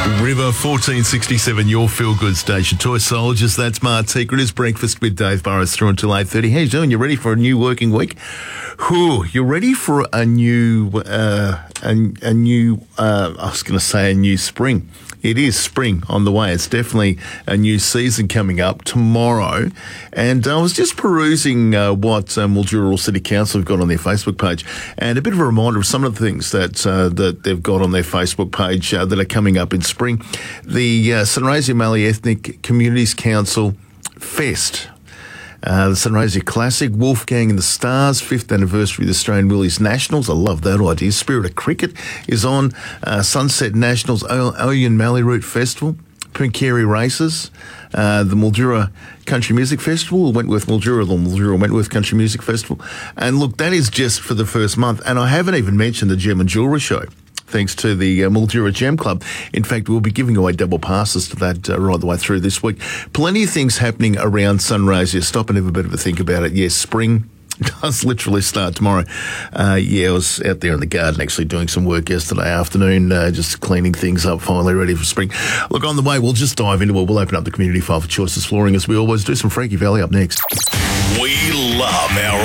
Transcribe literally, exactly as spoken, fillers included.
River fourteen sixty-seven, your feel-good station. Toy Soldiers, that's Mart Secret. It's breakfast with Dave Burrows through until eight thirty. How you doing? You ready for a new working week? Whew, you're ready for a new, uh, a, a new, uh, I was going to say a new spring. It is spring on the way. It's definitely a new season coming up tomorrow. And I was just perusing uh, what um, Mildura City Council have got on their Facebook page, and a bit of a reminder of some of the things that uh, that they've got on their Facebook page uh, that are coming up in spring. The uh, Sunraysia Mallee Ethnic Communities Council Fest. Uh, the Sunraysia Classic, Wolfgang and the Stars, fifth anniversary of the Australian Willies Nationals. I love that idea. Spirit of Cricket is on. Uh, Sunset Nationals, Oyen Mallee Route Festival, Pooncarie Races, uh, the Mildura Country Music Festival, Wentworth Mildura, the Mildura Wentworth Country Music Festival. And look, that is just for the first month. And I haven't even mentioned the Gem and Jewellery Show, thanks to the uh, Mildura Gem Club. In fact, we'll be giving away double passes to that uh, right the way through this week. Plenty of things happening around Sunraysia. Stop and have a bit of a think about it. Yes, spring does literally start tomorrow. Uh, yeah, I was out there in the garden actually doing some work yesterday afternoon, uh, just cleaning things up, finally ready for spring. Look, on the way, we'll just dive into it. We'll open up the community file for Choices Flooring as we always do. Some Frankie Valley up next. We love our